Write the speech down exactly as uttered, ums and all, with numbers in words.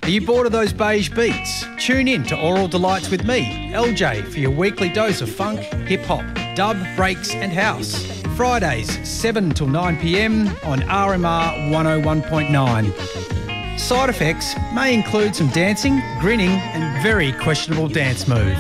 Are you bored of those beige beats? Tune in to Aural Delights with me, L J, for your weekly dose of funk, hip-hop, dub, breaks and house. Fridays, seven till nine p m on R M R one oh one point nine. Side effects may include some dancing, grinning and very questionable dance moves.